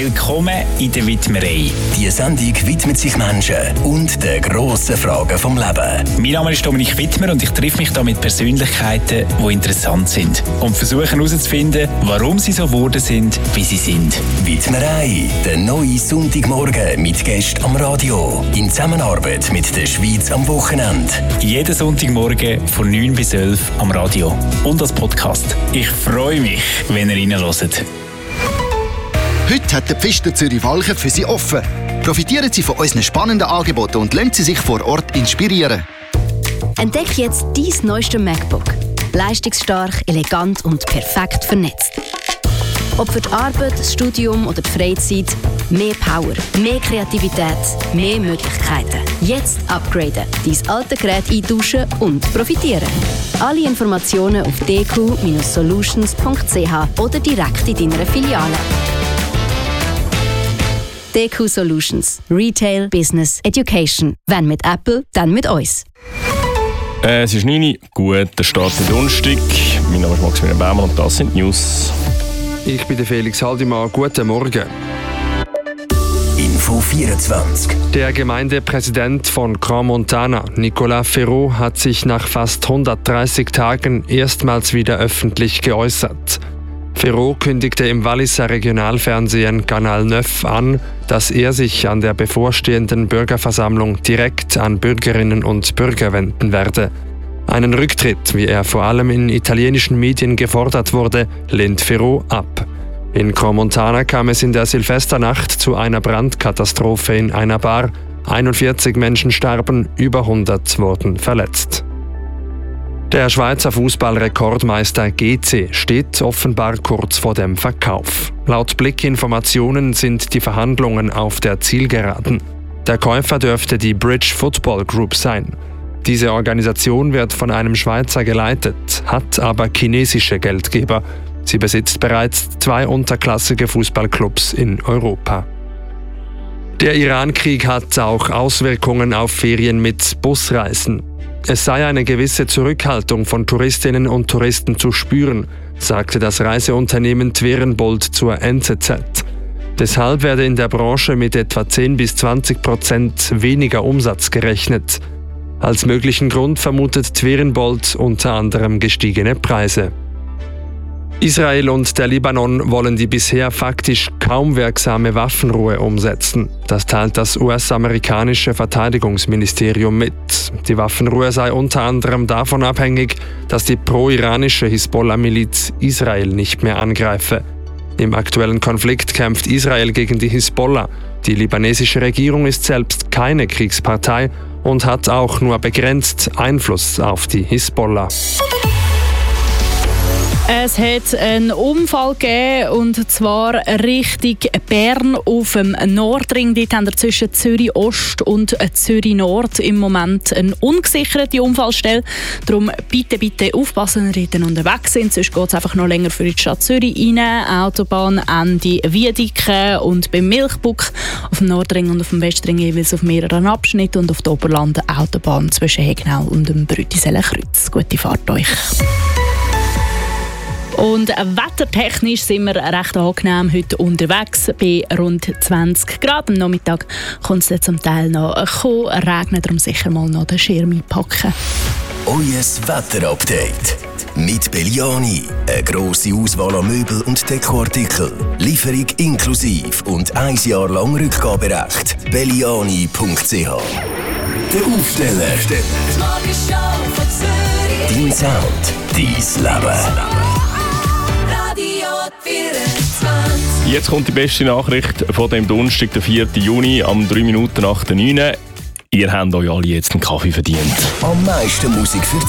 Willkommen in der Widmerei. Die Sendung widmet sich Menschen und den grossen Fragen vom Leben. Mein Name ist Dominik Wittmer und ich treffe mich hier mit Persönlichkeiten, die interessant sind und versuche herauszufinden, warum sie so geworden sind, wie sie sind. Widmerei, der neue Sonntagmorgen mit Gästen am Radio. In Zusammenarbeit mit der Schweiz am Wochenende. Jeden Sonntagmorgen von 9 bis 11 am Radio und als Podcast. Ich freue mich, wenn ihr reinhört. Heute hat der Pfister Zürich-Walchen für Sie offen. Profitieren Sie von unseren spannenden Angeboten und lassen Sie sich vor Ort inspirieren. Entdecke jetzt dein neuestes MacBook. Leistungsstark, elegant und perfekt vernetzt. Ob für die Arbeit, das Studium oder die Freizeit, mehr Power, mehr Kreativität, mehr Möglichkeiten. Jetzt upgraden, dein alte Gerät eintauschen und profitieren. Alle Informationen auf dq-solutions.ch oder direkt in deiner Filiale. DQ Solutions. Retail, Business, Education. Wenn mit Apple, dann mit uns. Es ist 9 Uhr, guter Start in Donnerstag. Mein Name ist Maximilian Baumann und das sind die News. Ich bin der Felix Haldimann. Guten Morgen. Info 24. Der Gemeindepräsident von Crans-Montana, Nicolas Ferraud, hat sich nach fast 130 Tagen erstmals wieder öffentlich geäußert. Ferraud kündigte im Walliser Regionalfernsehen Canal 9 an, dass er sich an der bevorstehenden Bürgerversammlung direkt an Bürgerinnen und Bürger wenden werde. Einen Rücktritt, wie er vor allem in italienischen Medien gefordert wurde, lehnt Ferraud ab. In Crans-Montana kam es in der Silvesternacht zu einer Brandkatastrophe in einer Bar. 41 Menschen starben, über 100 wurden verletzt. Der Schweizer Fußballrekordmeister GC steht offenbar kurz vor dem Verkauf. Laut Blick-Informationen sind die Verhandlungen auf der Zielgeraden. Der Käufer dürfte die Bridge Football Group sein. Diese Organisation wird von einem Schweizer geleitet, hat aber chinesische Geldgeber. Sie besitzt bereits 2 unterklassige Fußballclubs in Europa. Der Iran-Krieg hat auch Auswirkungen auf Ferien mit Busreisen. Es sei eine gewisse Zurückhaltung von Touristinnen und Touristen zu spüren, sagte das Reiseunternehmen Twerenbold zur NZZ. Deshalb werde in der Branche mit etwa 10-20% weniger Umsatz gerechnet. Als möglichen Grund vermutet Twerenbold unter anderem gestiegene Preise. Israel und der Libanon wollen die bisher faktisch kaum wirksame Waffenruhe umsetzen. Das teilt das US-amerikanische Verteidigungsministerium mit. Die Waffenruhe sei unter anderem davon abhängig, dass die pro-iranische Hisbollah-Miliz Israel nicht mehr angreife. Im aktuellen Konflikt kämpft Israel gegen die Hisbollah. Die libanesische Regierung ist selbst keine Kriegspartei und hat auch nur begrenzt Einfluss auf die Hisbollah. Es hat einen Unfall gegeben, und zwar Richtung Bern auf dem Nordring. Dort haben wir zwischen Zürich Ost und Zürich Nord im Moment eine ungesicherte Unfallstelle. Darum bitte aufpassen, wenn ihr unterwegs sind. Sonst geht es einfach noch länger für die Stadt Zürich rein. Autobahn Ende Wiedeke und beim Milchbuck auf dem Nordring und auf dem Westring jeweils auf mehreren Abschnitten und auf der Oberland Autobahn zwischen Hegnau und dem Brütiseler-Kreuz. Gute Fahrt euch! Und wettertechnisch sind wir recht angenehm heute unterwegs, bei rund 20 Grad. Am Nachmittag kommt es zum Teil noch regnen, darum sicher mal noch den Schirm einpacken. Euer Wetterupdate mit Belliani. Eine grosse Auswahl an Möbel und Dekoartikeln. Lieferung inklusive und 1 Jahr lang Rückgaberecht. Belliani.ch. Der Aufsteller. Dein Sound, dein Leben. Jetzt kommt die beste Nachricht von dem Donnerstag, der 4. Juni, am 3 Minuten nach der 9. Ihr habt euch alle jetzt einen Kaffee verdient. Am meisten Musik für